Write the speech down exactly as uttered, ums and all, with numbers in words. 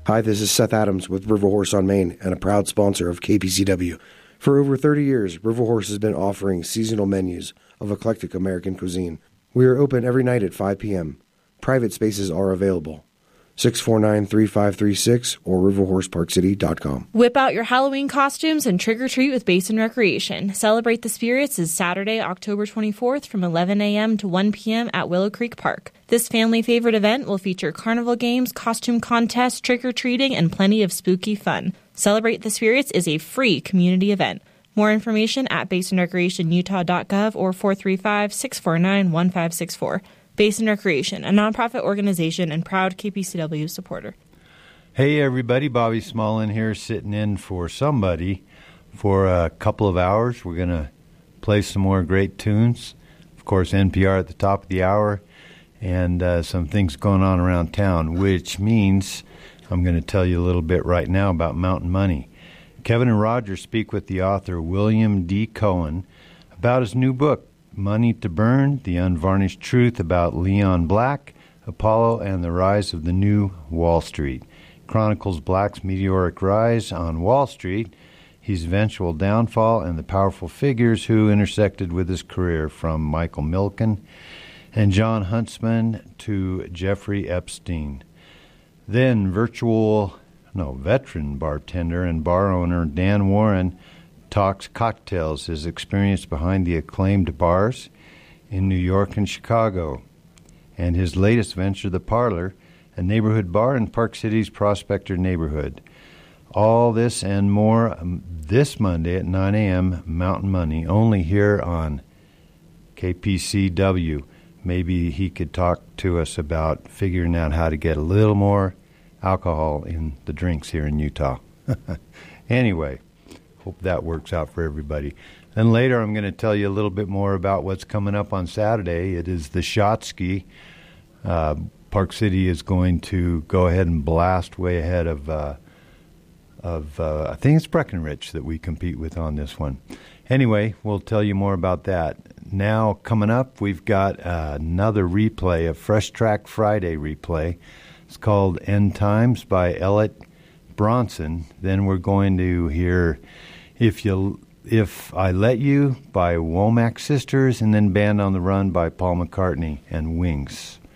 Hi, this is Seth Adams with River Horse on Main and a proud sponsor of K P C W. For over thirty years, River Horse has been offering seasonal menus of eclectic American cuisine. We are open every night at five p.m. Private spaces are available. six four nine, three five three six or river horse park city dot com. Whip out your Halloween costumes and trick-or-treat with Basin Recreation. Celebrate the Spirits is Saturday, October twenty-fourth from eleven a.m. to one p.m. at Willow Creek Park. This family-favorite event will feature carnival games, costume contests, trick-or-treating, and plenty of spooky fun. Celebrate the Spirits is a free community event. More information at basin recreation utah dot gov or four three five, six four nine, one five six four. Basin Recreation, a nonprofit organization and proud K P C W supporter. Hey everybody, Bobby Smallin here, sitting in for somebody for a couple of hours. We're going to play some more great tunes. Of course, N P R at the top of the hour, and uh, some things going on around town, which means I'm going to tell you a little bit right now about Mountain Money. Kevin and Roger speak with the author, William D. Cohen, about his new book, Money to Burn, The Unvarnished Truth About Leon Black, Apollo, and the Rise of the New Wall Street. Chronicles Black's meteoric rise on Wall Street, his eventual downfall, and the powerful figures who intersected with his career, from Michael Milken and John Huntsman to Jeffrey Epstein. Then virtual, no, veteran bartender and bar owner Dan Warren talks cocktails, his experience behind the acclaimed bars in New York and Chicago, and his latest venture, The Parlor, a neighborhood bar in Park City's Prospector neighborhood. All this and more um, this Monday at nine a.m. Mountain Money, only here on K P C W. Maybe he could talk to us about figuring out how to get a little more alcohol in the drinks here in Utah. Anyway, hope that works out for everybody. Then later I'm going to tell you a little bit more about what's coming up on Saturday. It is the Shotski. Uh, Park City is going to go ahead and blast way ahead of, uh, of uh, I think it's Breckenridge that we compete with on this one. Anyway, we'll tell you more about that. Now, coming up, we've got uh, another replay, a Fresh Track Friday replay. It's called End Times by Ellett Bronson. Then we're going to hear If You, If I Let You by Womack Sisters, and then Band on the Run by Paul McCartney and Wings.